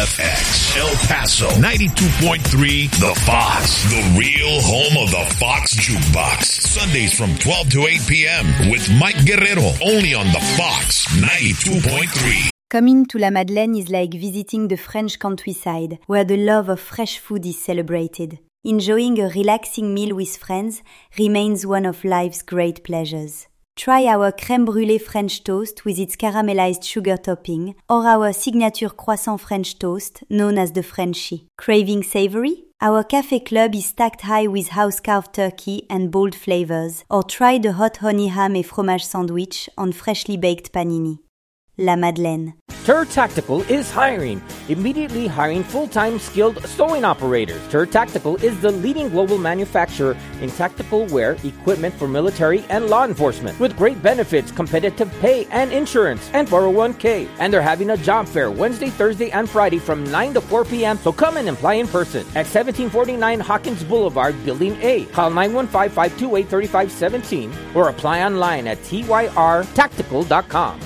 FX, El Paso, 92.3, The Fox, the real home of the Fox Jukebox. Sundays from 12 to 8 p.m. with Mike Guerrero, only on The Fox, 92.3. Coming to La Madeleine is like visiting the French countryside, where the love of fresh food is celebrated. Enjoying a relaxing meal with friends remains one of life's great pleasures. Try our crème brûlée French toast with its caramelized sugar topping, or our signature croissant French toast, known as the Frenchie. Craving savory? Our Café Club is stacked high with house-carved turkey and bold flavors, or try the hot honey ham et fromage sandwich on freshly baked panini. La Madeleine. Tur Tactical is hiring. Immediately hiring full-time skilled sewing operators. Tur Tactical is the leading global manufacturer in tactical wear equipment for military and law enforcement, with great benefits, competitive pay and insurance, and 401k. And they're having a job fair Wednesday, Thursday, and Friday from 9 to 4 p.m. So come and apply in person at 1749 Hawkins Boulevard, Building A. Call 915-528-3517 or apply online at tyrtactical.com.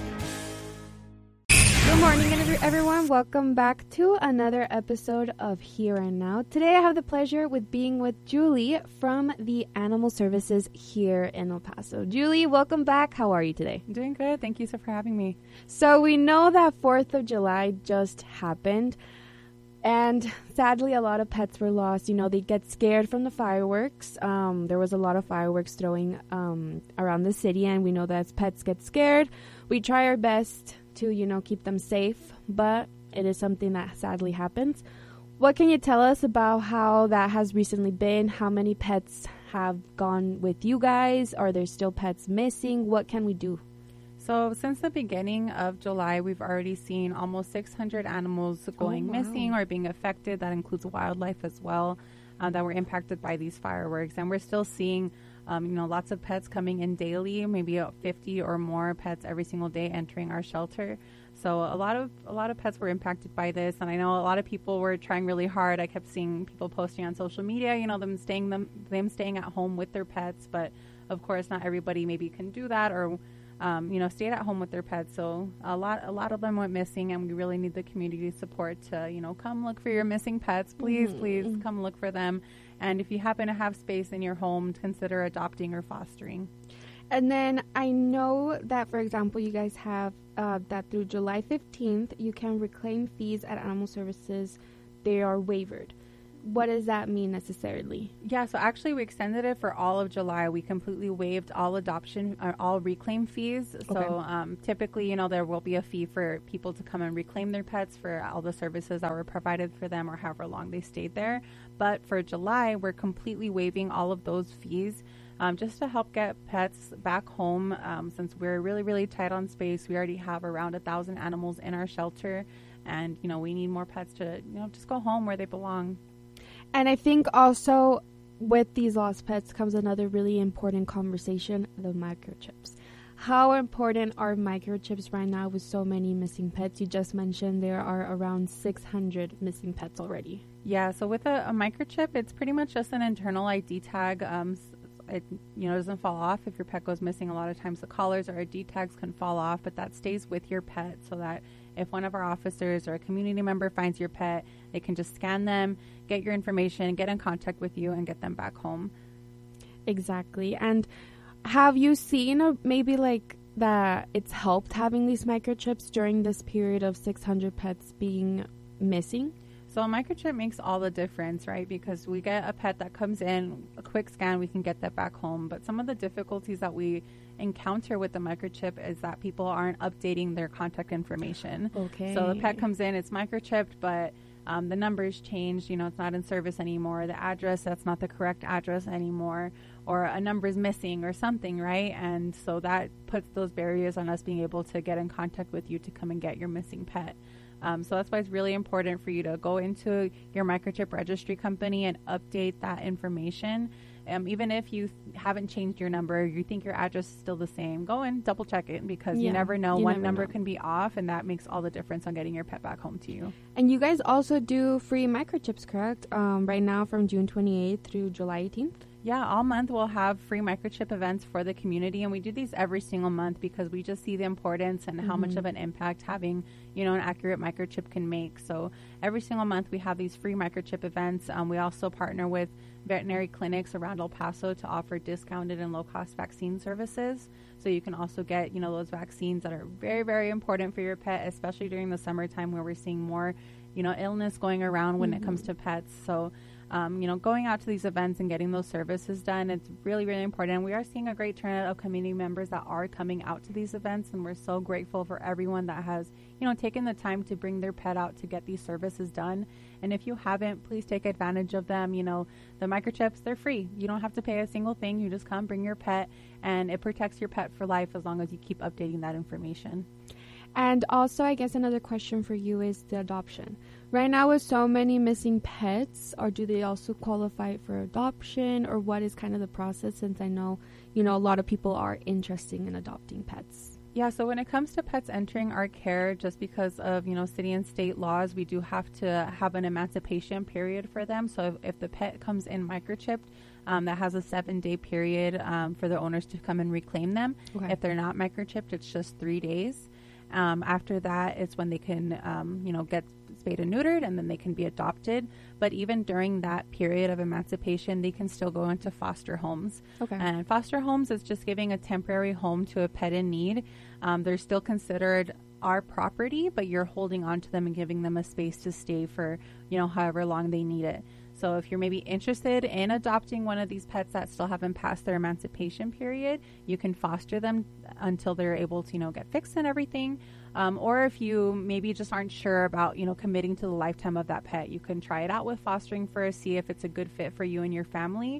Good morning, everyone. Welcome back to another episode of Here and Now. Today I have the pleasure with being with Julie from the Animal Services here in El Paso. Julie, welcome back. How are you today? I'm doing good. Thank you so for having me. So we know that 4th of July just happened, and sadly a lot of pets were lost. You know, they get scared from the fireworks. There was a lot of fireworks throwing around the city, and we know that as pets get scared, we try our best to, keep them safe, but it is something that sadly happens. What can you tell us about how that has recently been? How many pets have gone with you guys? Are there still pets missing? What can we do? So since the beginning of July, we've already seen almost 600 animals going missing or being affected. That includes wildlife as well, that were impacted by these fireworks. And we're still seeing lots of pets coming in daily, maybe 50 or more pets every single day entering our shelter. So a lot of pets were impacted by this, and I know a lot of people were trying really hard. I kept seeing people posting on social media, them staying at home with their pets, but of course not everybody maybe can do that or stayed at home with their pets. So a lot of them went missing, and we really need the community support to come look for your missing pets. Please come look for them. And if you happen to have space in your home, consider adopting or fostering. And then I know that, for example, you guys have that through July 15th, you can reclaim fees at Animal Services. They are waived. What does that mean necessarily? Yeah, so actually we extended it for all of July. We completely waived all adoption or all reclaim fees. Okay. So typically, there will be a fee for people to come and reclaim their pets for all the services that were provided for them or however long they stayed there. But for July, we're completely waiving all of those fees just to help get pets back home. Since we're really, really tight on space, we already have around 1,000 animals in our shelter. And, we need more pets to, just go home where they belong. And I think also with these lost pets comes another really important conversation, the microchips. How important are microchips right now with so many missing pets? You just mentioned there are around 600 missing pets already. Yeah, so with a microchip, it's pretty much just an internal ID tag. It doesn't fall off if your pet goes missing. A lot of times the collars or ID tags can fall off, but that stays with your pet so that if one of our officers or a community member finds your pet, they can just scan them, get your information, get in contact with you, and get them back home. Exactly. And have you seen maybe like that it's helped having these microchips during this period of 600 pets being missing? So a microchip makes all the difference, right? Because we get a pet that comes in, a quick scan, we can get that back home. But some of the difficulties that we encounter with the microchip is that people aren't updating their contact information. Okay. So the pet comes in, it's microchipped, but the numbers changed. It's not in service anymore. The address, that's not the correct address anymore. Or a number is missing or something, right? And so that puts those barriers on us being able to get in contact with you to come and get your missing pet. So that's why it's really important for you to go into your microchip registry company and update that information. Even if you haven't changed your number, you think your address is still the same, go and double check it because you never know. One number can be off, and that makes all the difference on getting your pet back home to you. And you guys also do free microchips, correct? Right now from June 28th through July 18th? Yeah, all month we'll have free microchip events for the community, and we do these every single month because we just see the importance and how much of an impact having, an accurate microchip can make. So every single month we have these free microchip events. We also partner with veterinary clinics around El Paso to offer discounted and low-cost vaccine services. So you can also get, those vaccines that are very, very important for your pet, especially during the summertime where we're seeing more, illness going around when it comes to pets. So going out to these events and getting those services done, it's really, really important. And we are seeing a great turnout of community members that are coming out to these events. And we're so grateful for everyone that has, taken the time to bring their pet out to get these services done. And if you haven't, please take advantage of them. The microchips, they're free. You don't have to pay a single thing. You just come, bring your pet, and it protects your pet for life as long as you keep updating that information. And also, I guess another question for you is the adoption. Right now, with so many missing pets, or do they also qualify for adoption, or what is kind of the process? Since I know, a lot of people are interested in adopting pets. Yeah, so when it comes to pets entering our care, just because of, city and state laws, we do have to have an emancipation period for them. So if the pet comes in microchipped, that has a 7-day period for the owners to come and reclaim them. Okay. If they're not microchipped, it's just 3 days. After that, it's when they can, get spayed and neutered, and then they can be adopted. But even during that period of emancipation, they can still go into foster homes. Okay. And foster homes is just giving a temporary home to a pet in need. They're still considered our property, but you're holding on to them and giving them a space to stay for, however long they need it. So if you're maybe interested in adopting one of these pets that still haven't passed their emancipation period, you can foster them until they're able to, get fixed and everything. Or if you maybe just aren't sure about, committing to the lifetime of that pet, you can try it out with fostering first, see if it's a good fit for you and your family.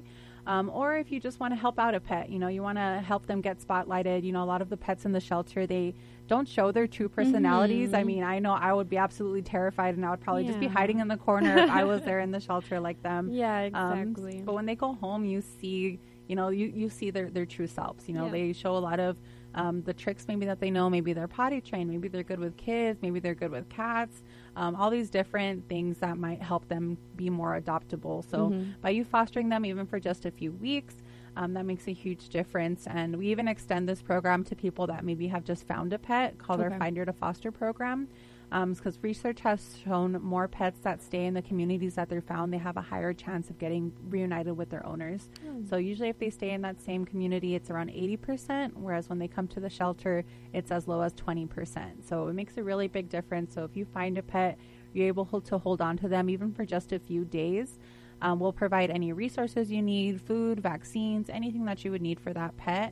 Or if you just want to help out a pet, you want to help them get spotlighted. A lot of the pets in the shelter, they don't show their true personalities. I mean, I know I would be absolutely terrified, and I would probably just be hiding in the corner if I was there in the shelter like them. Yeah, exactly. But when they go home, you see, you see their true selves. They show a lot of the tricks maybe that they know. Maybe they're potty trained. Maybe they're good with kids. Maybe they're good with cats. All these different things that might help them be more adoptable. So by you fostering them even for just a few weeks, that makes a huge difference. And we even extend this program to people that maybe have just found a pet, called our Finder to Foster program. Because research has shown more pets that stay in the communities that they're found, they have a higher chance of getting reunited with their owners. So usually if they stay in that same community, it's around 80%, whereas when they come to the shelter, it's as low as 20%. So it makes a really big difference. So if you find a pet, you're able to hold on to them even for just a few days. We'll provide any resources you need, food, vaccines, anything that you would need for that pet,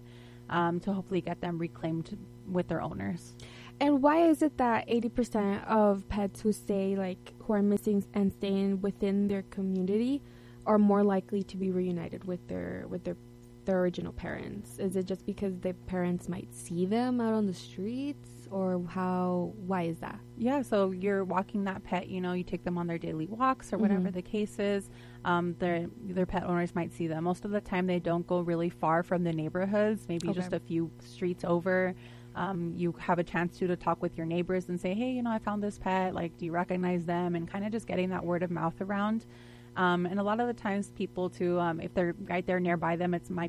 to hopefully get them reclaimed with their owners. And why is it that 80% of pets who who are missing and staying within their community are more likely to be reunited with their original parents? Is it just because their parents might see them out on the streets, or why is that? Yeah, so you're walking that pet, you take them on their daily walks or whatever the case is. Their pet owners might see them. Most of the time they don't go really far from the neighborhoods, maybe just a few streets over. You have a chance to talk with your neighbors and say, hey, I found this pet, do you recognize them? And kind of just getting that word of mouth around. And a lot of the times people too, if they're right there nearby them, it might